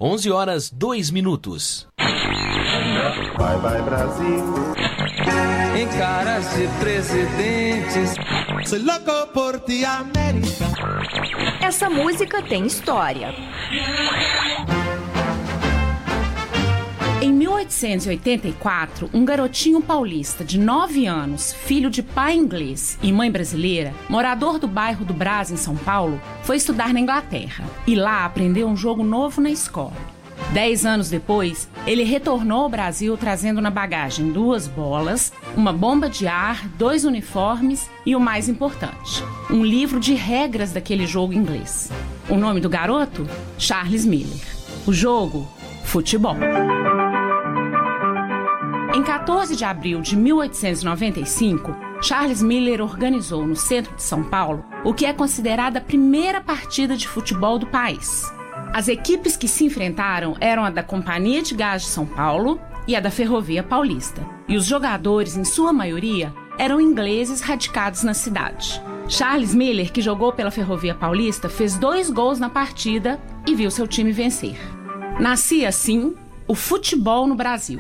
11h02. Vai, vai, Brasil. Em caras de presidentes. Soy loco por ti, América. Essa música tem história. Em 1884, um garotinho paulista de 9 anos, filho de pai inglês e mãe brasileira, morador do bairro do Brás, em São Paulo, foi estudar na Inglaterra e lá aprendeu um jogo novo na escola. 10 anos depois, ele retornou ao Brasil trazendo na bagagem 2 bolas, uma bomba de ar, 2 uniformes e o mais importante, um livro de regras daquele jogo inglês. O nome do garoto? Charles Miller. O jogo? Futebol. Em 14 de abril de 1895, Charles Miller organizou no centro de São Paulo o que é considerada a primeira partida de futebol do país. As equipes que se enfrentaram eram a da Companhia de Gás de São Paulo e a da Ferrovia Paulista. E os jogadores, em sua maioria, eram ingleses radicados na cidade. Charles Miller, que jogou pela Ferrovia Paulista, fez 2 gols na partida e viu seu time vencer. Nascia, assim, o futebol no Brasil.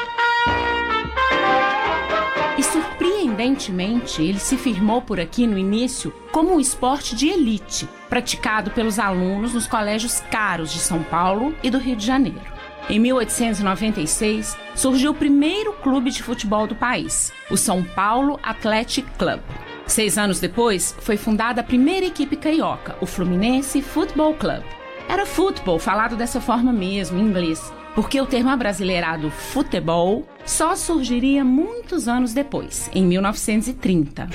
E surpreendentemente, ele se firmou por aqui no início como um esporte de elite, praticado pelos alunos nos colégios caros de São Paulo e do Rio de Janeiro. Em 1896, surgiu o primeiro clube de futebol do país, o São Paulo Athletic Club. 6 anos depois, foi fundada a primeira equipe carioca, o Fluminense Football Club. Era futebol falado dessa forma mesmo, em inglês, porque o termo abrasileirado futebol só surgiria muitos anos depois, em 1930.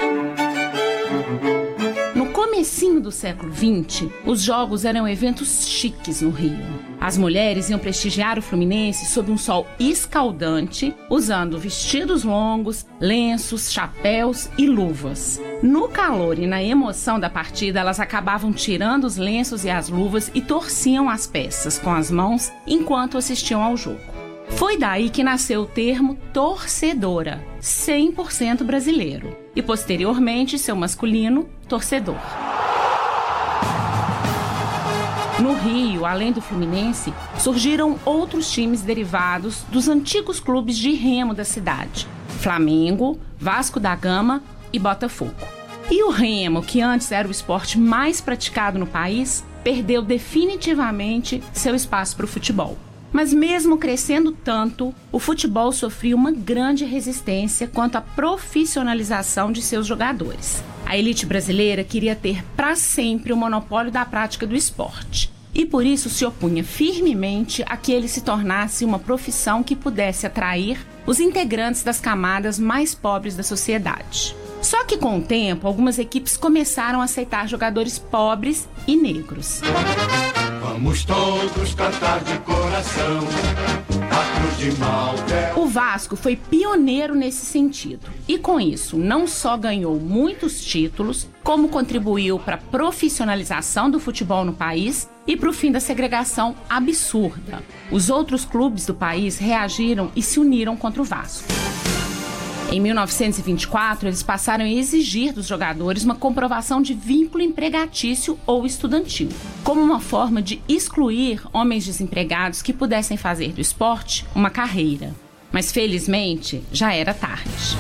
No comecinho do século XX, os jogos eram eventos chiques no Rio. As mulheres iam prestigiar o Fluminense sob um sol escaldante, usando vestidos longos, lenços, chapéus e luvas. No calor e na emoção da partida, elas acabavam tirando os lenços e as luvas e torciam as peças com as mãos enquanto assistiam ao jogo. Foi daí que nasceu o termo torcedora, 100% brasileiro, e posteriormente seu masculino, torcedor. No Rio, além do Fluminense, surgiram outros times derivados dos antigos clubes de remo da cidade: Flamengo, Vasco da Gama e Botafogo. E o remo, que antes era o esporte mais praticado no país, perdeu definitivamente seu espaço para o futebol. Mas mesmo crescendo tanto, o futebol sofria uma grande resistência quanto à profissionalização de seus jogadores. A elite brasileira queria ter para sempre o monopólio da prática do esporte. E por isso se opunha firmemente a que ele se tornasse uma profissão que pudesse atrair os integrantes das camadas mais pobres da sociedade. Só que com o tempo, algumas equipes começaram a aceitar jogadores pobres e negros. Vamos todos cantar de coração, a cruz de Malta. O Vasco foi pioneiro nesse sentido. E com isso, não só ganhou muitos títulos, como contribuiu para a profissionalização do futebol no país e para o fim da segregação absurda. Os outros clubes do país reagiram e se uniram contra o Vasco. Em 1924, eles passaram a exigir dos jogadores uma comprovação de vínculo empregatício ou estudantil, como uma forma de excluir homens desempregados que pudessem fazer do esporte uma carreira. Mas, felizmente, já era tarde.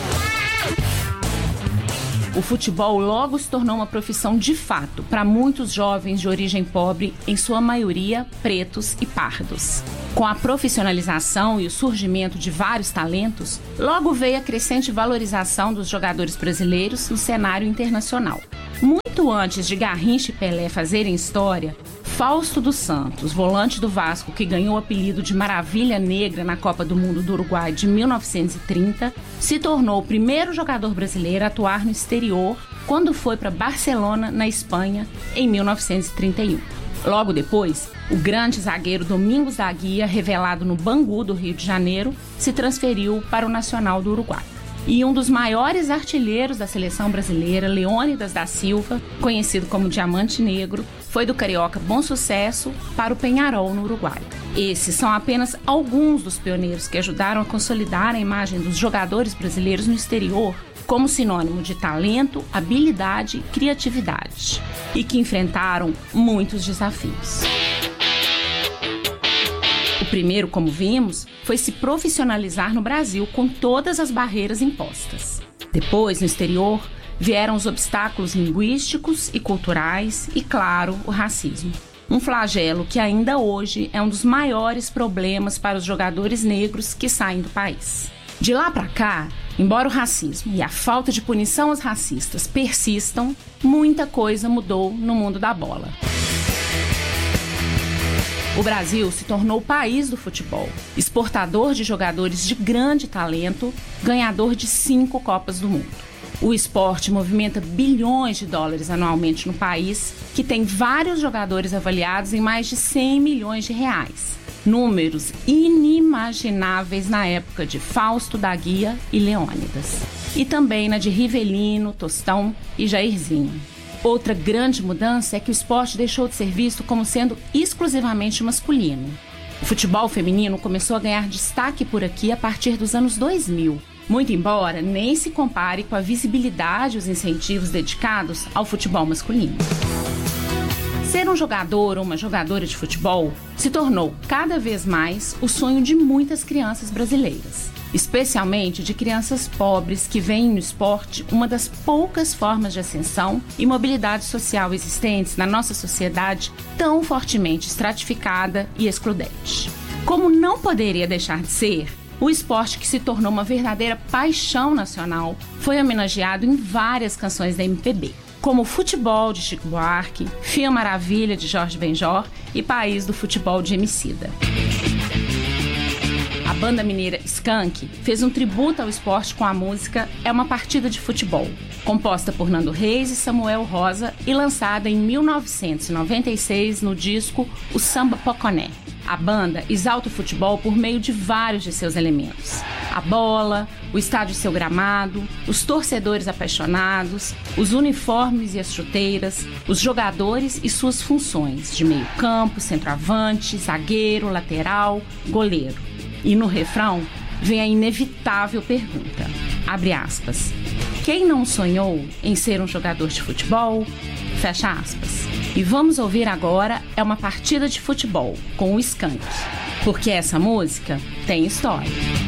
O futebol logo se tornou uma profissão de fato para muitos jovens de origem pobre, em sua maioria pretos e pardos. Com a profissionalização e o surgimento de vários talentos, logo veio a crescente valorização dos jogadores brasileiros no cenário internacional. Muito antes de Garrincha e Pelé fazerem história, Fausto dos Santos, volante do Vasco que ganhou o apelido de Maravilha Negra na Copa do Mundo do Uruguai de 1930, se tornou o primeiro jogador brasileiro a atuar no exterior quando foi para Barcelona, na Espanha, em 1931. Logo depois, o grande zagueiro Domingos da Guia, revelado no Bangu do Rio de Janeiro, se transferiu para o Nacional do Uruguai. E um dos maiores artilheiros da seleção brasileira, Leônidas da Silva, conhecido como Diamante Negro, foi do carioca Bom Sucesso para o Peñarol, no Uruguai. Esses são apenas alguns dos pioneiros que ajudaram a consolidar a imagem dos jogadores brasileiros no exterior como sinônimo de talento, habilidade e criatividade, e que enfrentaram muitos desafios. primeiro, como vimos, foi se profissionalizar no Brasil com todas as barreiras impostas. Depois, no exterior, vieram os obstáculos linguísticos e culturais e, claro, o racismo. Um flagelo que ainda hoje é um dos maiores problemas para os jogadores negros que saem do país. De lá para cá, embora o racismo e a falta de punição aos racistas persistam, muita coisa mudou no mundo da bola. O Brasil se tornou o país do futebol, exportador de jogadores de grande talento, ganhador de 5 Copas do Mundo. O esporte movimenta bilhões de dólares anualmente no país, que tem vários jogadores avaliados em mais de 100 milhões de reais. Números inimagináveis na época de Fausto da Guia e Leônidas. E também na de Rivelino, Tostão e Jairzinho. Outra grande mudança é que o esporte deixou de ser visto como sendo exclusivamente masculino. O futebol feminino começou a ganhar destaque por aqui a partir dos anos 2000. Muito embora nem se compare com a visibilidade e os incentivos dedicados ao futebol masculino. Ser um jogador ou uma jogadora de futebol se tornou cada vez mais o sonho de muitas crianças brasileiras, especialmente de crianças pobres que veem no esporte uma das poucas formas de ascensão e mobilidade social existentes na nossa sociedade tão fortemente estratificada e excludente. Como não poderia deixar de ser, o esporte, que se tornou uma verdadeira paixão nacional, foi homenageado em várias canções da MPB, como Futebol, de Chico Buarque, Fia Maravilha, de Jorge Benjor e País do Futebol, de Emicida. A banda mineira Skank fez um tributo ao esporte com a música É uma Partida de Futebol, composta por Nando Reis e Samuel Rosa e lançada em 1996 no disco O Samba Poconé. A banda exalta o futebol por meio de vários de seus elementos. A bola, o estádio e seu gramado, os torcedores apaixonados, os uniformes e as chuteiras, os jogadores e suas funções de meio-campo, centroavante, zagueiro, lateral, goleiro. E no refrão vem a inevitável pergunta, abre aspas, quem não sonhou em ser um jogador de futebol? Fecha aspas. E vamos ouvir agora É uma Partida de Futebol, com o Skank, porque essa música tem história.